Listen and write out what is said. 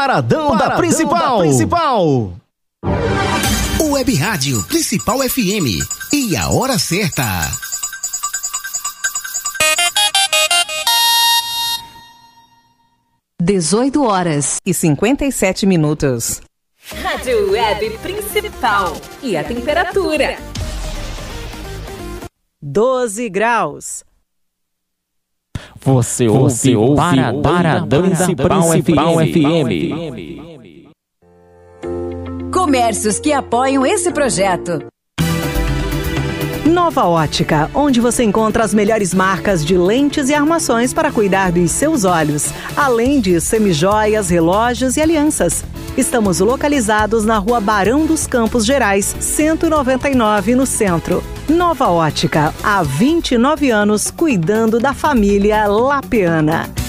Paradão da Principal. Web Rádio Principal FM. E a hora certa. Dezoito horas e 57 minutos. Rádio Web Principal. E a temperatura? 12 graus. Você ouve Paradão Principal FM. Comércios que apoiam esse projeto. Nova Ótica, onde você encontra as melhores marcas de lentes e armações para cuidar dos seus olhos, além de semijoias, relógios e alianças. Estamos localizados na Rua Barão dos Campos Gerais, 199, no centro. Nova Ótica, há 29 anos cuidando da família lapeana.